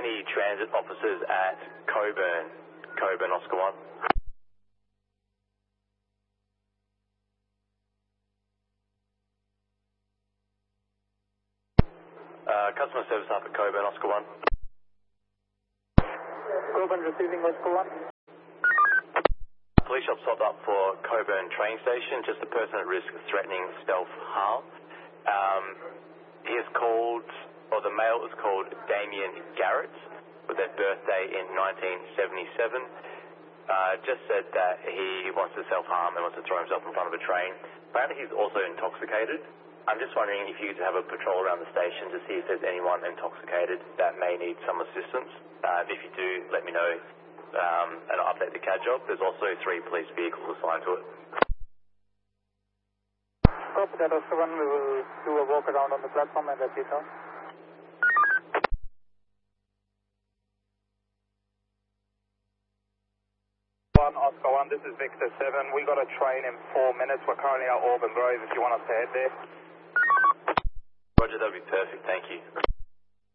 any transit officers at Coburn Oscar 1? Customer service up at Coburn Oscar 1. Coburn receiving Oscar 1. Police shop stopped up for Coburn train station, just a person at risk of threatening self-harm. He is called, or the male is called Damien Garrett, with their birthday in 1977. Just said that he wants to self-harm and wants to throw himself in front of a train. Apparently he's also intoxicated. I'm just wondering if you could have a patrol around the station to see if there's anyone intoxicated that may need some assistance. If you do, let me know, and I'll update the CAD job. There's also 3 police vehicles assigned to it. Copy that, Oscar 1. We will do a walk around on the platform and let you know. Oscar 1, this is Victor 7. We got a train in 4 minutes. We're currently at Auburn Grove if you want us to head there. Roger, that would be perfect. Thank you.